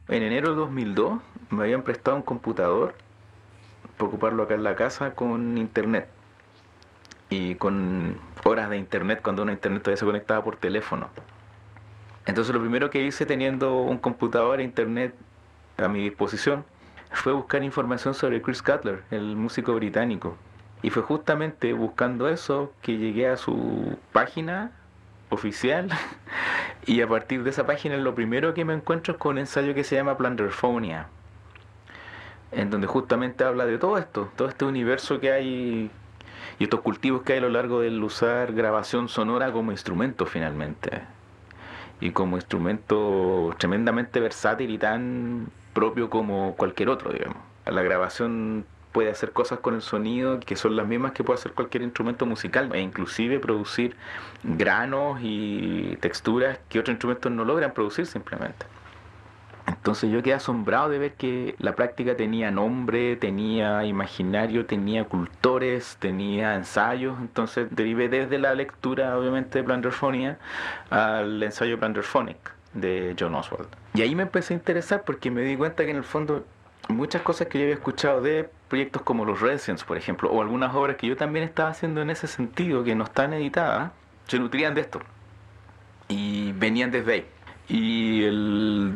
En enero de 2002 me habían prestado un computador para ocuparlo acá en la casa con internet y con horas de internet cuando una internet todavía se conectaba por teléfono. Entonces lo primero que hice teniendo un computador e internet a mi disposición fue buscar información sobre Chris Cutler, el músico británico. Y fue justamente buscando eso que llegué a su página oficial y a partir de esa página lo primero que me encuentro es con un ensayo que se llama Plunderphonia, en donde justamente habla de todo esto, todo este universo que hay y estos cultivos que hay a lo largo del usar grabación sonora como instrumento finalmente. Y como instrumento tremendamente versátil y tan propio como cualquier otro, digamos. La grabación puede hacer cosas con el sonido que son las mismas que puede hacer cualquier instrumento musical e inclusive producir granos y texturas que otros instrumentos no logran producir simplemente. Entonces yo quedé asombrado de ver que la práctica tenía nombre, tenía imaginario, tenía cultores, tenía ensayos. Entonces derivé desde la lectura, obviamente, de Plunderphonia al ensayo Plunderphonic de John Oswald. Y ahí me empecé a interesar porque me di cuenta que en el fondo muchas cosas que yo había escuchado de proyectos como los Residents, por ejemplo, o algunas obras que yo también estaba haciendo en ese sentido, que no están editadas, se nutrían de esto y venían desde ahí. Y el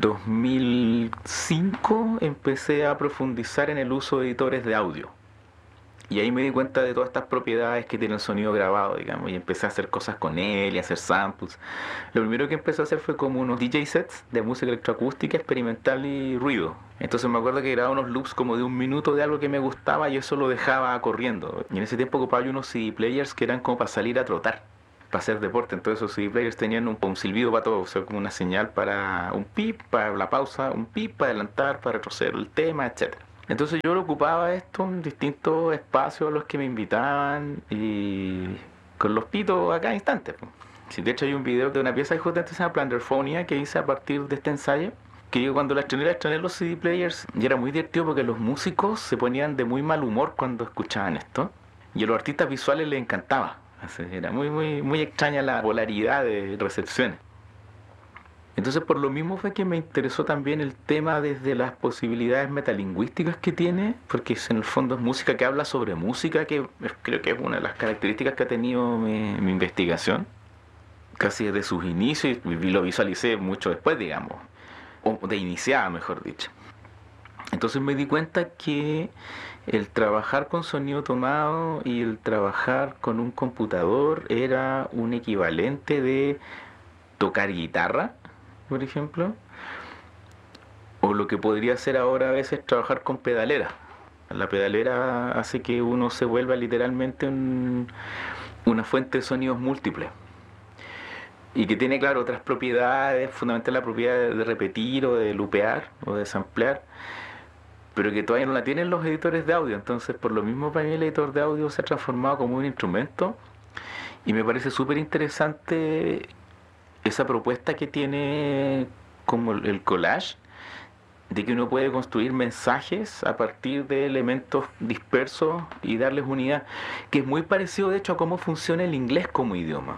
2005 empecé a profundizar en el uso de editores de audio. Y ahí me di cuenta de todas estas propiedades que tiene el sonido grabado, digamos, y empecé a hacer cosas con él y a hacer samples. Lo primero que empecé a hacer fue como unos DJ sets de música electroacústica, experimental y ruido. Entonces me acuerdo que grababa unos loops como de un minuto de algo que me gustaba y eso lo dejaba corriendo. Y en ese tiempo ocupaba yo unos CD players que eran como para salir a trotar, para hacer deporte. Entonces esos CD players tenían un silbido para todo, o sea, como una señal para un pip, para la pausa, un pip para adelantar, para retroceder el tema, etcétera. Entonces yo lo ocupaba esto en distintos espacios a los que me invitaban y con los pitos a cada instante. Sí, de hecho hay un video de una pieza que justamente se llama Plunderphonia que hice a partir de este ensayo, que yo cuando la estrené los CD players y era muy divertido porque los músicos se ponían de muy mal humor cuando escuchaban esto y a los artistas visuales les encantaba. Así, era muy extraña la polaridad de recepciones. Entonces por lo mismo fue que me interesó también el tema desde las posibilidades metalingüísticas que tiene, porque en el fondo es música que habla sobre música, que creo que es una de las características que ha tenido mi investigación, casi desde sus inicios, y lo visualicé mucho después, digamos, o de iniciada, mejor dicho. Entonces me di cuenta que el trabajar con sonido tomado y el trabajar con un computador era un equivalente de tocar guitarra, por ejemplo, o lo que podría ser ahora a veces trabajar con pedalera. La pedalera hace que uno se vuelva literalmente una fuente de sonidos múltiples y que tiene, claro, otras propiedades, fundamentalmente la propiedad de repetir o de lupear o de samplear, pero que todavía no la tienen los editores de audio. Entonces, por lo mismo, para mí el editor de audio se ha transformado como un instrumento y me parece súper interesante esa propuesta que tiene como el collage, de que uno puede construir mensajes a partir de elementos dispersos y darles unidad, que es muy parecido de hecho a cómo funciona el inglés como idioma.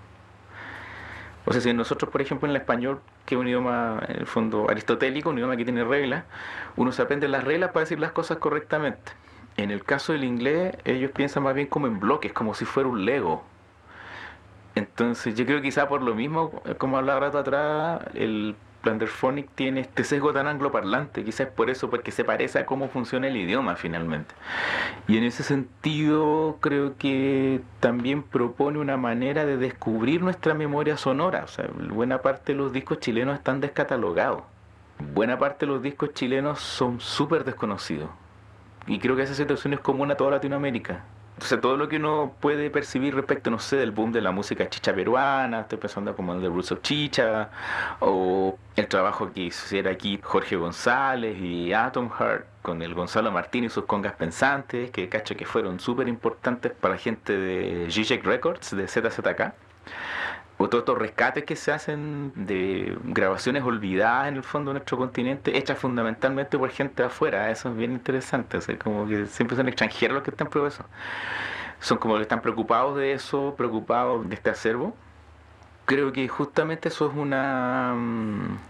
O sea, si nosotros, por ejemplo, en el español, que es un idioma en el fondo aristotélico, un idioma que tiene reglas, uno se aprende las reglas para decir las cosas correctamente. En el caso del inglés, ellos piensan más bien como en bloques, como si fuera un Lego. Entonces yo creo que quizá por lo mismo, como hablaba rato atrás, el Plunderphonic tiene este sesgo tan angloparlante, quizás por eso, porque se parece a cómo funciona el idioma finalmente. Y en ese sentido creo que también propone una manera de descubrir nuestra memoria sonora. O sea, buena parte de los discos chilenos están descatalogados. Buena parte de los discos chilenos son súper desconocidos. Y creo que esa situación es común a toda Latinoamérica. Entonces todo lo que uno puede percibir respecto, no sé, del boom de la música chicha peruana, estoy pensando como en The Roots of Chicha, o el trabajo que hiciera aquí Jorge González y Atom Heart con el Gonzalo Martín y sus congas pensantes, que cacho que fueron súper importantes para la gente de Zizek Records, de ZZK. O todos estos rescates que se hacen de grabaciones olvidadas en el fondo de nuestro continente, hechas fundamentalmente por gente de afuera. Eso es bien interesante. O sea, como que siempre son extranjeros los que están por eso. Son como los que están preocupados de eso, preocupados de este acervo. Creo que justamente eso es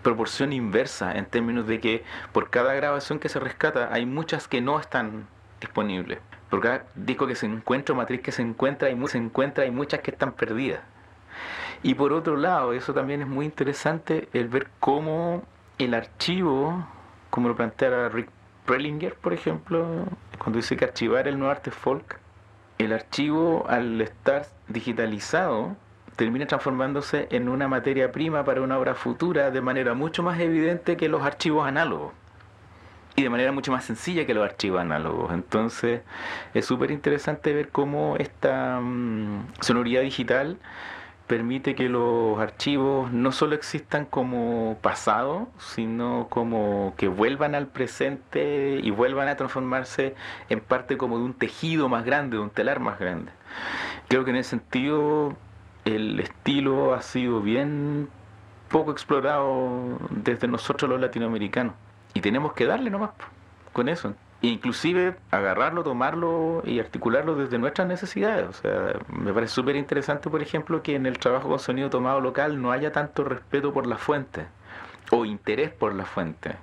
proporción inversa en términos de que por cada grabación que se rescata hay muchas que no están disponibles. Por cada disco que se encuentra o matriz que se encuentra, hay muchas que están perdidas. Y por otro lado, eso también es muy interesante, el ver cómo el archivo, como lo plantea Rick Prelinger, por ejemplo, cuando dice que archivar el nuevo arte folk, el archivo al estar digitalizado termina transformándose en una materia prima para una obra futura de manera mucho más evidente que los archivos análogos y de manera mucho más sencilla que los archivos análogos. Entonces es súper interesante ver cómo esta sonoridad digital permite que los archivos no solo existan como pasado, sino como que vuelvan al presente y vuelvan a transformarse en parte como de un tejido más grande, de un telar más grande. Creo que en ese sentido el estilo ha sido bien poco explorado desde nosotros los latinoamericanos. Y tenemos que darle nomás con eso. E inclusive agarrarlo, tomarlo y articularlo desde nuestras necesidades. O sea, me parece súper interesante, por ejemplo, que en el trabajo con sonido tomado local no haya tanto respeto por la fuente o interés por la fuente.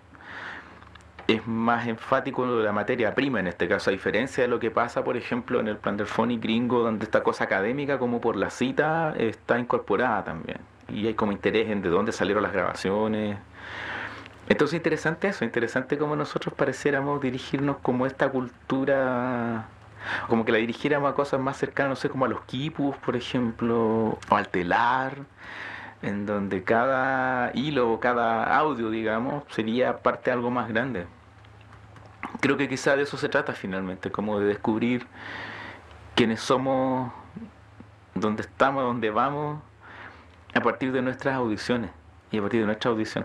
Es más enfático lo de la materia prima en este caso, a diferencia de lo que pasa, por ejemplo, en el Plunderphonic gringo, donde esta cosa académica, como por la cita, está incorporada también. Y hay como interés en de dónde salieron las grabaciones. Entonces interesante eso, interesante como nosotros pareciéramos dirigirnos como esta cultura, como que la dirigiéramos a cosas más cercanas, no sé, como a los quipus, por ejemplo, o al telar, en donde cada hilo, cada audio, digamos, sería parte de algo más grande. Creo que quizá de eso se trata finalmente, como de descubrir quiénes somos, dónde estamos, dónde vamos, a partir de nuestras audiciones y a partir de nuestra audición.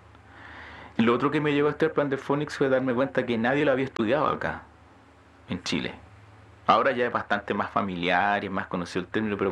Y lo otro que me llevó a este Plunderphonics fue darme cuenta que nadie lo había estudiado acá, en Chile. Ahora ya es bastante más familiar y es más conocido el término, pero